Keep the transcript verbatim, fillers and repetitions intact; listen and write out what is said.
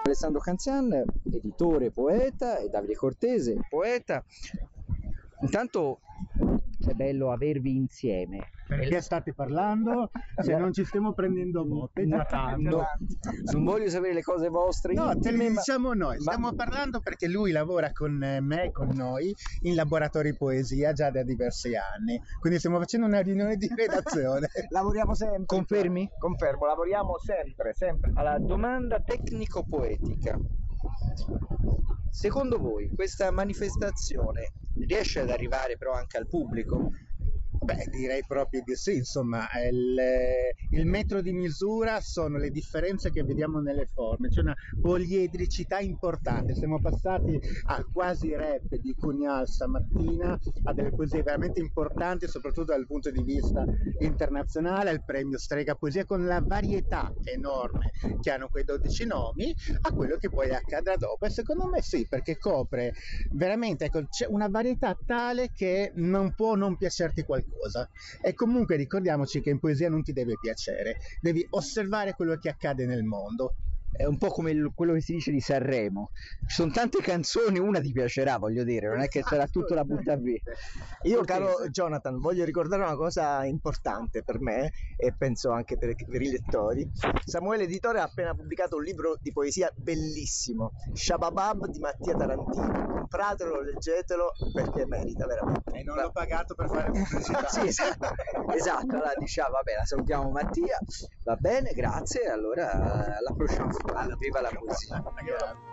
Alessandro Canzian, editore, poeta, e Davide Cortese, poeta. Intanto è bello avervi insieme. Perché state parlando? Se non ci stiamo prendendo botte, già tanto. No, non voglio sapere le cose vostre. No, te le intime, diciamo noi. ma- Stiamo parlando perché lui lavora con me, con noi, in laboratori poesia già da diversi anni. Quindi stiamo facendo una riunione di redazione. Lavoriamo sempre. Confermi? Confermo, lavoriamo sempre, sempre. Allora, domanda tecnico-poetica. Secondo voi questa manifestazione riesce ad arrivare però anche al pubblico? Beh, direi proprio di sì, insomma, il, il metro di misura sono le differenze che vediamo nelle forme, c'è una poliedricità importante, siamo passati al quasi rap di Cunhal stamattina, a delle poesie veramente importanti, soprattutto dal punto di vista internazionale, al premio Strega Poesia, con la varietà enorme che hanno quei dodici nomi, a quello che poi accadrà dopo, e secondo me sì, perché copre veramente, ecco, c'è una varietà tale che non può non piacerti qualcosa. E comunque ricordiamoci che in poesia non ti deve piacere, devi osservare quello che accade nel mondo. È un po' come il- quello che si dice di Sanremo. Ci sono tante canzoni, una ti piacerà, voglio dire, non è che sarà tutto da buttare via. Io, Cortese. caro Jonathan, voglio ricordare una cosa importante per me e penso anche per, per i lettori. Samuele Editore ha appena pubblicato un libro di poesia bellissimo, Shababab di Mattia Tarantino. Compratelo, leggetelo perché merita veramente. E non l'ho pagato per fare pubblicità. Sì, esatto, esatto. Allora diciamo, vabbè, la salutiamo Mattia, va bene, grazie, allora alla prossima, alla viva la poesia. Grazie.